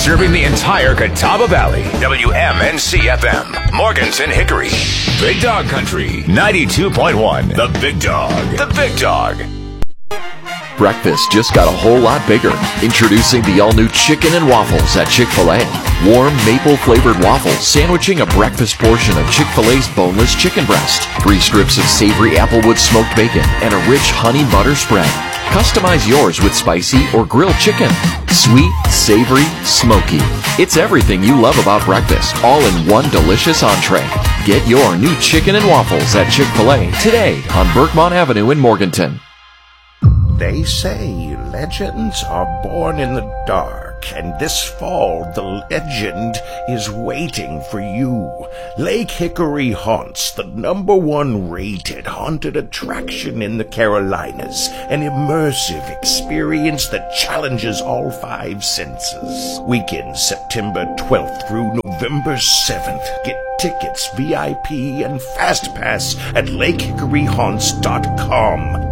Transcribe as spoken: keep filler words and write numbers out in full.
Serving the entire Catawba Valley. W M N C F M, Morganton Hickory. Big Dog Country, ninety-two point one. The Big Dog. The Big Dog. Breakfast just got a whole lot bigger. Introducing the all-new chicken and waffles at Chick-fil-A. Warm, maple-flavored waffles sandwiching a breakfast portion of Chick-fil-A's boneless chicken breast. Three strips of savory applewood smoked bacon and a rich honey butter spread. Customize yours with spicy or grilled chicken. Sweet, savory, smoky. It's everything you love about breakfast, all in one delicious entree. Get your new chicken and waffles at Chick-fil-A today on Berkmont Avenue in Morganton. They say legends are born in the dark, and this fall the legend is waiting for you. Lake Hickory Haunts, the number one rated haunted attraction in the Carolinas, an immersive experience that challenges all five senses. Weekend September twelfth through November seventh. Get tickets, V I P, and Fast Pass at lake hickory haunts dot com.